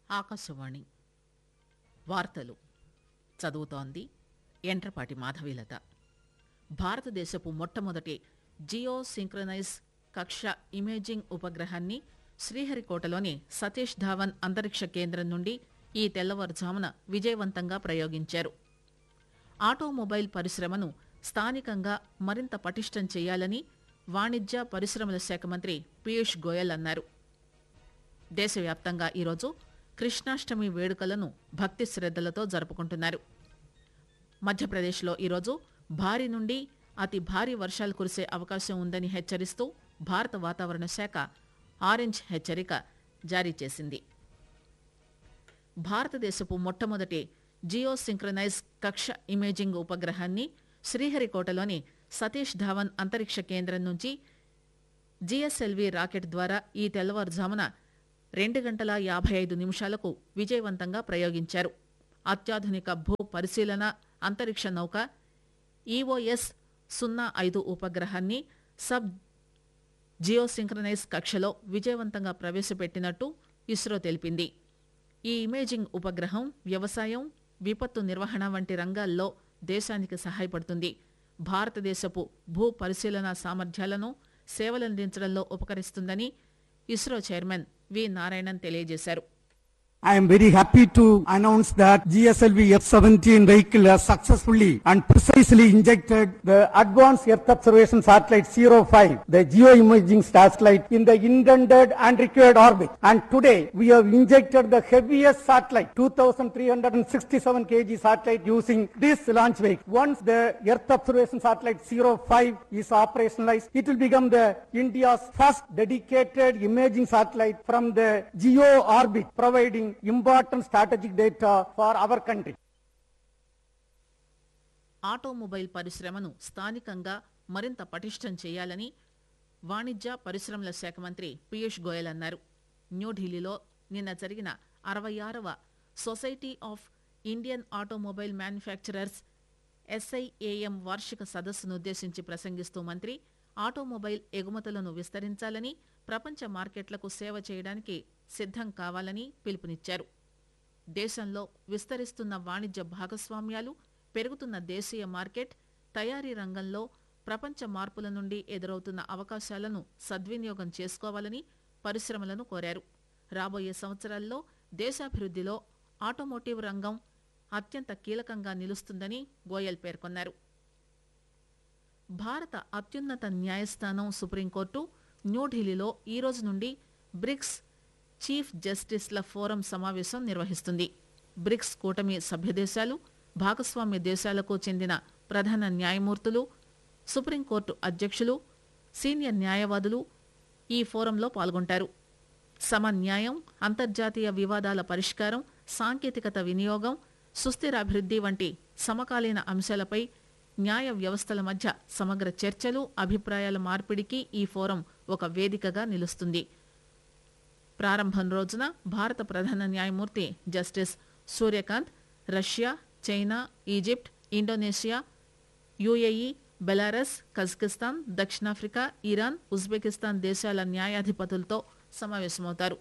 ఆకాశవాణి వార్తలు చదువుతోంది ఎంట్రపాటి మాధవీలత. భారతదేశపు మొట్టమొదటి జియో సింక్రనైజ్ కక్ష ఇమేజింగ్ ఉపగ్రహాన్ని శ్రీహరికోటలోని సతీష్ ధావన్ అంతరిక్ష కేంద్రం నుండి ఈ తెల్లవారుజామున విజయవంతంగా ప్రయోగించారు. ఆటోమొబైల్ పరిశ్రమను స్థానికంగా మరింత పటిష్టం చేయాలని వాణిజ్య పరిశ్రమల శాఖ మంత్రి పీయూష్ గోయల్ అన్నారు. దేశవ్యాప్తంగా ఈరోజు కృష్ణాష్టమి వేడుకలను భక్తి శ్రద్దలతో జరుపుకుంటున్నారు. మధ్యప్రదేశ్లో ఈరోజు భారీ నుండి అతి భారీ వర్షాలు కురిసే అవకాశం ఉందని హెచ్చరిస్తూ భారత వాతావరణ శాఖ ఆరెంజ్ హెచ్చరిక జారీ చేసింది. భారతదేశపు మొట్టమొదటి జియో సింక్రనైజ్ కక్ష ఇమేజింగ్ ఉపగ్రహాన్ని శ్రీహరికోటలోని సతీష్ ధావన్ అంతరిక్ష కేంద్రం నుంచి జిఎస్ఎల్వి రాకెట్ ద్వారా ఈ తెల్లవారుజామున 2 గంటల 55 నిమిషాలకు విజయవంతంగా ప్రయోగించారు. అత్యాధునిక భూ పరిశీలన అంతరిక్ష నౌక EOS-05 ఉపగ్రహాన్ని సబ్ జియోసింక్రనైజ్ కక్షలో విజయవంతంగా ప్రవేశపెట్టినట్టు ఇస్రో తెలిపింది. ఈ ఇమేజింగ్ ఉపగ్రహం వ్యవసాయం, విపత్తు నిర్వహణ వంటి రంగాల్లో దేశానికి సహాయపడుతుంది. భారతదేశపు భూ పరిశీలన సామర్థ్యాలను సేవలందించడంలో ఉపకరిస్తుందని ఇస్రో చైర్మన్ వి నారాయణన్ తెలియజేశారు. I am very happy to announce that GSLV F-17 vehicle has successfully and precisely injected the Advanced Earth Observation Satellite 05, the geoimaging satellite, in the intended and required orbit. And today we have injected the heaviest satellite, 2,367 kg satellite, using this launch vehicle. Once the Earth Observation Satellite 05 is operationalized, it will become the India's first dedicated imaging satellite from the geo orbit, providing important strategic data for our country. Automobile పరిశ్రమను స్థానికంగా మరింత పటిష్టం చేయాలని వాణిజ్య పరిశ్రమల శాఖ మంత్రి పీయూష్ గోయల్ అన్నారు. న్యూఢిల్లీలో నిన్న జరిగిన 66వ society of Indian automobile manufacturers SIAM వార్షిక సదస్సునుద్దేశించి ప్రసంగిస్తూ మంత్రి ఆటోమొబైల్ ఎగుమతులను విస్తరించాలని, ప్రపంచ మార్కెట్లకు సేవ చేయడానికి సిద్ధం కావాలని పిలుపునిచ్చారు. దేశంలో విస్తరిస్తున్న వాణిజ్య భాగస్వామ్యాలు, పెరుగుతున్న దేశీయ మార్కెట్, తయారీ రంగంలో ప్రపంచ మార్పుల నుండి ఎదురవుతున్న అవకాశాలను సద్వినియోగం చేసుకోవాలని పరిశ్రమలను కోరారు. రాబోయే సంవత్సరాల్లో దేశాభివృద్ధిలో ఆటోమోటివ్ రంగం అత్యంత కీలకంగా నిలుస్తుందని గోయల్ పేర్కొన్నారు. భారత అత్యున్నత న్యాయస్థానం సుప్రీంకోర్టు న్యూఢిల్లీలో ఈ రోజు నుండి బ్రిక్స్ చీఫ్ జస్టిస్ల ఫోరం సమావేశం నిర్వహిస్తుంది. బ్రిక్స్ కూటమి సభ్యదేశాలు, భాగస్వామ్య దేశాలకు చెందిన ప్రధాన న్యాయమూర్తులు, సుప్రీంకోర్టు అధ్యక్షులు, సీనియర్ న్యాయవాదులు ఈ ఫోరంలో పాల్గొంటారు. సమన్యాయం, అంతర్జాతీయ వివాదాల పరిష్కారం, సాంకేతికత వినియోగం, సుస్థిరాభివృద్ధి వంటి సమకాలీన అంశాలపై న్యాయ వ్యవస్థల మధ్య సమగ్ర చర్చలు, అభిప్రాయాల మార్పిడికి ఈ ఫోరం ఒక వేదికగా నిలుస్తుంది. ప్రారంభం రోజున భారత ప్రధాన న్యాయమూర్తి justice Surya Kant Russia, China, Egypt, Indonesia, UAE, Belarus, Kazakhstan, దక్షిణాఫ్రికా, ఇరాన్, ఉజ్బెకిస్తాన్ దేశాల న్యాయాధిపతులతో సమావేశమవుతారు.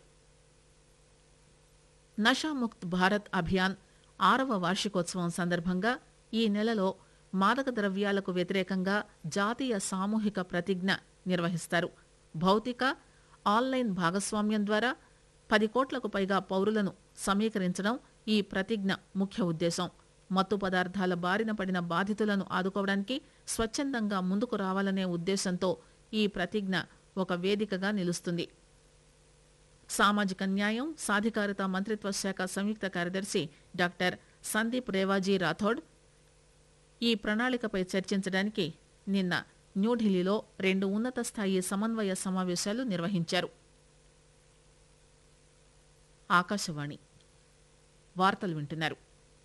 నషాముక్త్ భారత్ అభియాన్ 6వ వార్షికోత్సవం సందర్భంగా ఈ నెలలో మాదక ద్రవ్యాలకు వ్యతిరేకంగా జాతీయ సామూహిక ప్రతిజ్ఞ నిర్వహిస్తారు. భౌతిక, ఆన్లైన్ భాగస్వామ్యం ద్వారా 10 కోట్లకు పైగా పౌరులను సమీకరించడం ఈ ప్రతిజ్ఞ ముఖ్య ఉద్దేశం. మత్తు పదార్థాల బారిన పడిన బాధితులను ఆదుకోవడానికి స్వచ్ఛందంగా ముందుకు రావాలనే ఉద్దేశంతో ఈ ప్రతిజ్ఞ ఒక వేదికగా నిలుస్తుంది. సామాజిక న్యాయం, సాధికారత మంత్రిత్వ శాఖ సంయుక్త కార్యదర్శి డాక్టర్ సందీప్ రేవాజీ రాథోడ్ ఈ ప్రణాళికపై చర్చించడానికి నిన్న న్యూఢిల్లీలో 2 ఉన్నత స్థాయి సమన్వయ సమావేశాలు నిర్వహించారు. ఆకాశవాణి వార్తలు వింటున్నారు.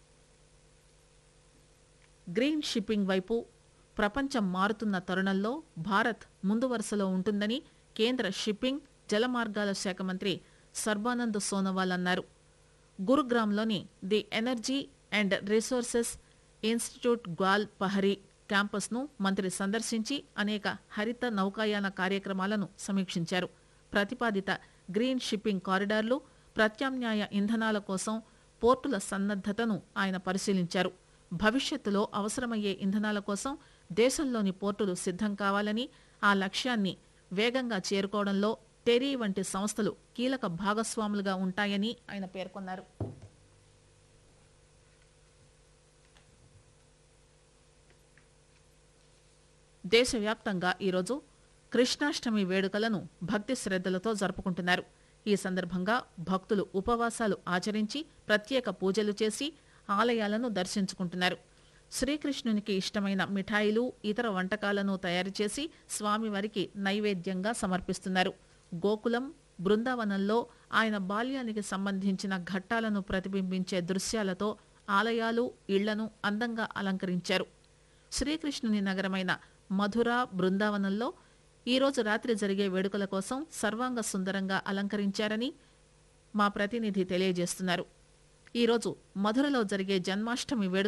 గ్రీన్ షిప్పింగ్ వైపు ప్రపంచం మారుతున్న తరుణంలో భారత్ ముందు వరుసలో ఉంటుందని కేంద్ర షిప్పింగ్, జలమార్గాల శాఖ మంత్రి సర్బానంద్ సోనోవాల్ అన్నారు. గురుగ్రామ్లోని the energy and resources institute Gual Pahari క్యాంపస్ను మంత్రి సందర్శించి అనేక హరిత నౌకాయాన కార్యక్రమాలను సమీక్షించారు. ప్రతిపాదిత గ్రీన్ షిప్పింగ్ కారిడార్లు ప్రత్యామ్నాయ ఇంధనాల కోసం పోర్టుల సన్నద్దతను ఆయన పరిశీలించారు. భవిష్యత్తులో అవసరమయ్యే ఇంధనాల కోసం దేశంలోని పోర్టులు సిద్ధం కావాలని, ఆ లక్ష్యాన్ని వేగంగా చేరుకోవడంలో టెరీ వంటి సంస్థలు కీలక భాగస్వాములుగా ఉంటాయని ఆయన పేర్కొన్నారు. దేశవ్యాప్తంగా ఈరోజు కృష్ణాష్టమి వేడుకలను భక్తి శ్రద్దలతో జరుపుకుంటున్నారు. ఈ సందర్భంగా భక్తులు ఉపవాసాలు ఆచరించి ప్రత్యేక పూజలు చేసి ఆలయాలను దర్శించుకుంటున్నారు. శ్రీకృష్ణునికి ఇష్టమైన మిఠాయిలు, ఇతర వంటకాలను తయారు చేసి స్వామివారికి నైవేద్యంగా సమర్పిస్తున్నారు. గోకులం, బృందావనంలో ఆయన బాల్యానికి సంబంధించిన ఘట్టాలను ప్రతిబింబించే దృశ్యాలతో ఆలయాలు, ఇళ్లను అందంగా అలంకరించారు. శ్రీకృష్ణుని నగరమైన మధుర, బృందావనంలో ఈరోజు రాత్రి జరిగే వేడుకల కోసం సర్వాంగ సుందరంగా అలంకరించారని మా ప్రతినిధి తెలియజేస్తున్నారు. ఈరోజు మధురలో జరిగే జన్మాష్టమి వేడుక